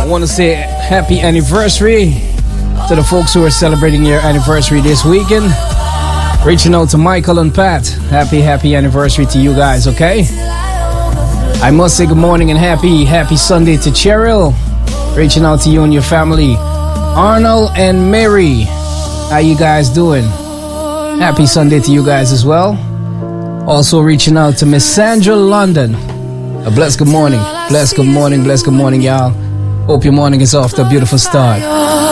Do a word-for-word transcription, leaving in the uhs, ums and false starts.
I want to say happy anniversary to the folks who are celebrating your anniversary this weekend. Reaching out to Michael and Pat. Happy, happy anniversary to you guys, okay? I must say good morning and happy, happy Sunday to Cheryl. Reaching out to you and your family. Arnold and Mary. How you guys doing? Happy Sunday to you guys as well. Also reaching out to Miss Sandra London. A blessed good morning. Blessed good morning, blessed good morning, y'all. Hope your morning is off to a beautiful start.